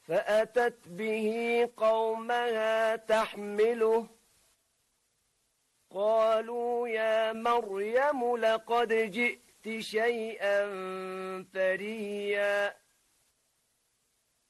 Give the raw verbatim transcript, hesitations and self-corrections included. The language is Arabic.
فأتت به قومها تحمله قالوا يا مريم لقد جئت شيئا فريا